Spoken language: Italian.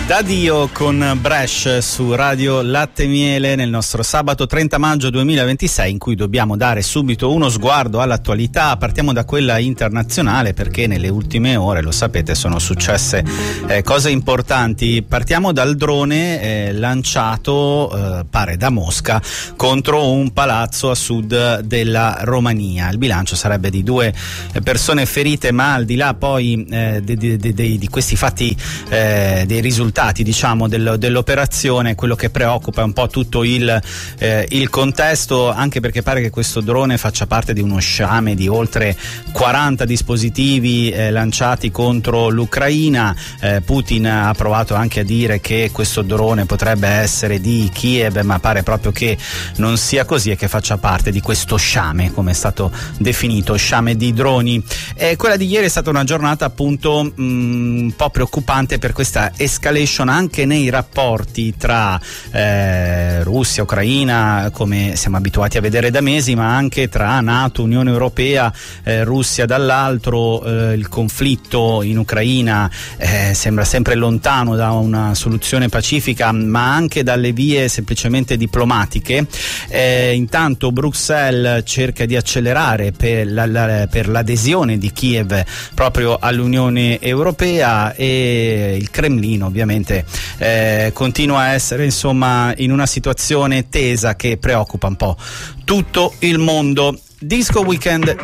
Da Dio con Bresh su Radio Latte Miele nel nostro sabato 30 maggio 2026, in cui dobbiamo dare subito uno sguardo all'attualità. Partiamo da quella internazionale perché nelle ultime ore, lo sapete, sono successe cose importanti. Partiamo dal drone lanciato pare da Mosca contro un palazzo a sud della Romania. Il bilancio sarebbe di 2 persone ferite, ma al di là poi di questi fatti, dei risultati diciamo dell'operazione, quello che preoccupa è un po' tutto il contesto, anche perché pare che questo drone faccia parte di uno sciame di oltre 40 dispositivi lanciati contro l'Ucraina. Putin ha provato anche a dire che questo drone potrebbe essere di Kiev, ma pare proprio che non sia così e che faccia parte di questo sciame, come è stato definito, sciame di droni. Quella di ieri è stata una giornata appunto un po' preoccupante per questa escalation anche nei rapporti tra Russia, Ucraina, come siamo abituati a vedere da mesi, ma anche tra NATO, Unione Europea, Russia dall'altro. Il conflitto in Ucraina sembra sempre lontano da una soluzione pacifica, ma anche dalle vie semplicemente diplomatiche. Intanto Bruxelles cerca di accelerare per l'adesione di Kiev proprio all'Unione Europea, e il Cremlino ovviamente continua a essere insomma in una situazione tesa che preoccupa un po' tutto il mondo. Disco Weekend